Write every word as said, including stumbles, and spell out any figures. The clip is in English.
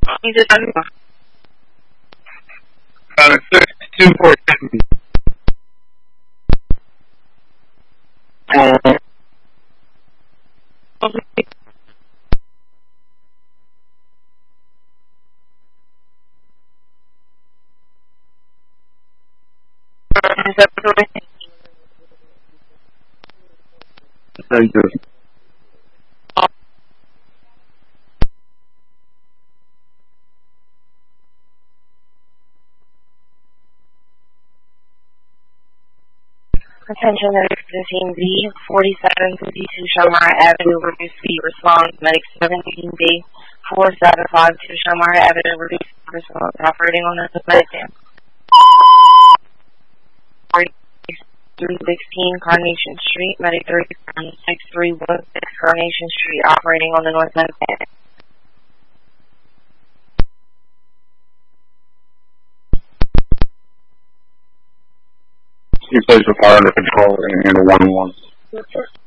He's a done. Uh, six two four fifty. Uh, Thank you. Attention medics to team B, forty-seven fifty-two Shamar Avenue, reduced speed response. Medic seventeen B, four seven five two Shamar Avenue, reduced speed response. Operating on the medic cam. three sixteen Carnation Street, medic three six three one six Carnation Street, operating on the north medic cam. You place the fire under control and handle one one.